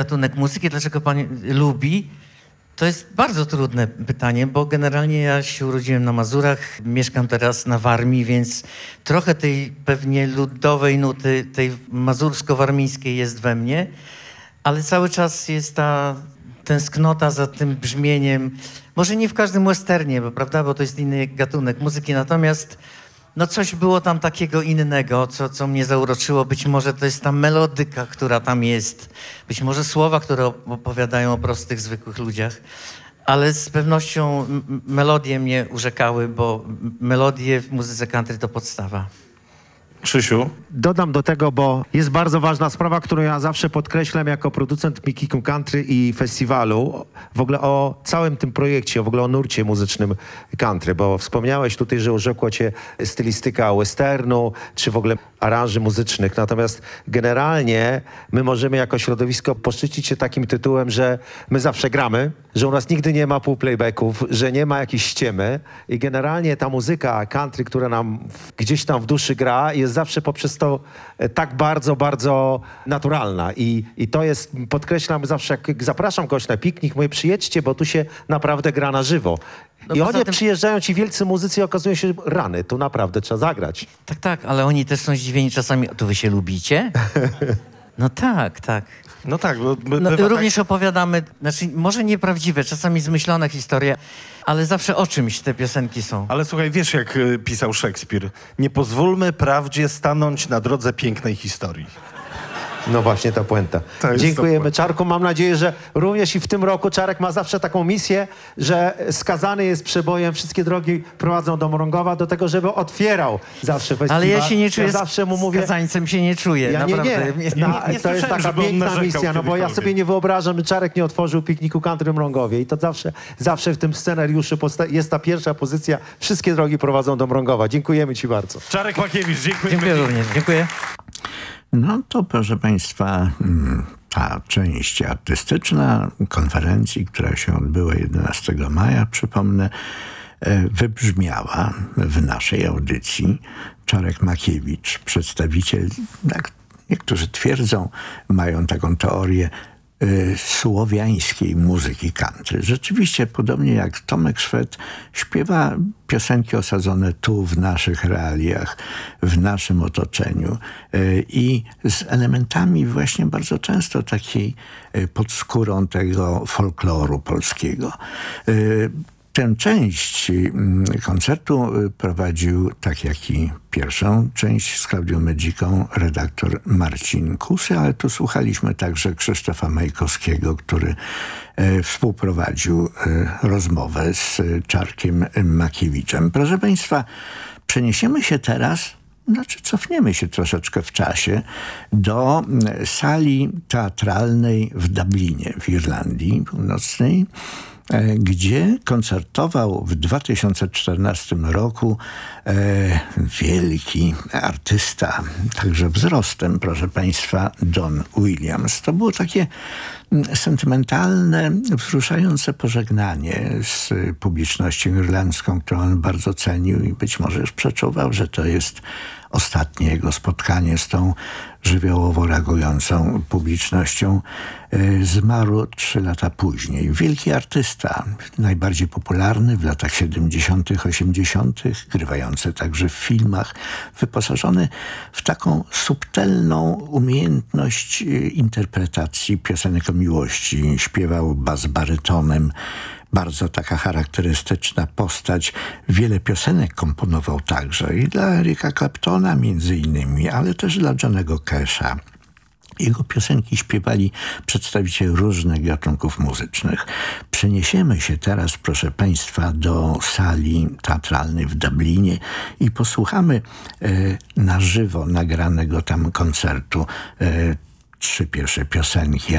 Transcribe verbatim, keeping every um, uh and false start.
gatunek muzyki, dlaczego pan lubi? To jest bardzo trudne pytanie, bo generalnie ja się urodziłem na Mazurach, mieszkam teraz na Warmii, więc trochę tej pewnie ludowej nuty, tej mazursko-warmińskiej jest we mnie, ale cały czas jest ta tęsknota za tym brzmieniem, może nie w każdym westernie, bo, prawda, bo to jest inny gatunek muzyki, natomiast no coś było tam takiego innego, co, co mnie zauroczyło. Być może to jest ta melodyka, która tam jest. Być może słowa, które opowiadają o prostych, zwykłych ludziach. Ale z pewnością m- melodie mnie urzekały, bo melodie w muzyce country to podstawa. Krzysiu? Dodam do tego, bo jest bardzo ważna sprawa, którą ja zawsze podkreślam jako producent Mikiku Country i festiwalu, w ogóle o całym tym projekcie, w ogóle o nurcie muzycznym country, bo wspomniałeś tutaj, że urzekła cię stylistyka westernu, czy w ogóle aranży muzycznych, natomiast generalnie my możemy jako środowisko poszczycić się takim tytułem, że my zawsze gramy, że u nas nigdy nie ma półplaybacków, że nie ma jakiejś ściemy i generalnie ta muzyka country, która nam gdzieś tam w duszy gra, jest zawsze poprzez to tak bardzo, bardzo naturalna. I, i to jest, podkreślam zawsze, jak zapraszam kogoś na piknik, mówię, przyjedźcie, bo tu się naprawdę gra na żywo. No I poza oni tym- przyjeżdżają, ci wielcy muzycy i okazują się, rany, tu naprawdę trzeba zagrać. Tak, tak, ale oni też są zdziwieni czasami. To wy się lubicie? No tak, tak. No tak, bo by, No, bywa również opowiadamy, znaczy może nieprawdziwe, czasami zmyślone historie, ale zawsze o czymś te piosenki są. Ale słuchaj, wiesz jak y, pisał Szekspir? Nie pozwólmy prawdzie stanąć na drodze pięknej historii. No właśnie ta puenta. To jest Dziękujemy, super. Czarku. Mam nadzieję, że również i w tym roku Czarek ma zawsze taką misję, że skazany jest przebojem Wszystkie drogi prowadzą do Mrągowa, do tego, żeby otwierał zawsze festiwal. Ale ja się nie czuję, Ja zawsze mu mówię... skazańcem się nie czuję, Ja nie, naprawdę. nie. nie- Na, nie to jest słyszałem, taka żeby on piękna narzekał misja, no bo ja kiedykolwiek. sobie nie wyobrażam, że Czarek nie otworzył pikniku country w Mrągowie i to zawsze, zawsze w tym scenariuszu posta- jest ta pierwsza pozycja. Wszystkie drogi prowadzą do Mrągowa. Dziękujemy ci bardzo. Czarek Makiewicz, dziękujemy. Dziękuję również, dziękuję. No to proszę Państwa, mm, ta część artystyczna konferencji, która się odbyła jedenastego maja, przypomnę, e, wybrzmiała w naszej audycji. Czarek Makiewicz, przedstawiciel, jak niektórzy twierdzą, mają taką teorię, y, słowiańskiej muzyki country. Rzeczywiście, podobnie jak Tomek Szwed, śpiewa piosenki osadzone tu, w naszych realiach, w naszym otoczeniu y, i z elementami właśnie bardzo często takiej y, pod skórą tego folkloru polskiego. Y, Tę część mm, koncertu y, prowadził, tak jak i pierwszą część z Klaudią Medziką, redaktor Marcin Kusy, ale tu słuchaliśmy także Krzysztofa Majkowskiego, który y, współprowadził y, rozmowę z y, Czarkiem Makiewiczem. Proszę Państwa, przeniesiemy się teraz, znaczy cofniemy się troszeczkę w czasie do mm, sali teatralnej w Dublinie, w Irlandii Północnej, e, gdzie koncertował w dwa tysiące czternastym roku e, wielki artysta, także wzrostem, proszę Państwa, Don Williams. To było takie mm, sentymentalne, wzruszające pożegnanie z publicznością irlandzką, którą on bardzo cenił i być może już przeczuwał, że to jest ostatnie jego spotkanie z tą żywiołowo reagującą publicznością. E, Zmarł trzy lata później. Wielki artysta, najbardziej popularny w latach siedemdziesiątych, osiemdziesiątych, grywający także w filmach, wyposażony w taką subtelną umiejętność e, interpretacji piosenek o miłości. Śpiewał bas-barytonem, bardzo taka charakterystyczna postać. Wiele piosenek komponował także i dla Erika Claptona między innymi, ale też dla Johnnego Casha. Jego piosenki śpiewali przedstawiciele różnych gatunków muzycznych. Przeniesiemy się teraz, proszę Państwa, do sali teatralnej w Dublinie i posłuchamy e, na żywo nagranego tam koncertu. E, trzy pierwsze piosenki